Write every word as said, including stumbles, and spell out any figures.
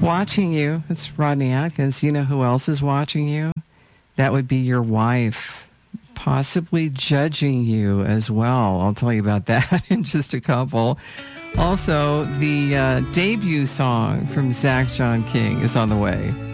watching you. It's Rodney Atkins. You know who else is watching you? That would be your wife, possibly judging you as well. I'll tell you about that in just a couple. Also, the uh, debut song from Zach John King is on the way.